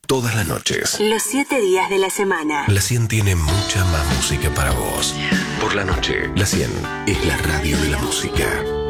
todas las noches. Los 7 días de la semana. La 100 tiene mucha más música para vos. Por la noche, la 100 es la radio de la música.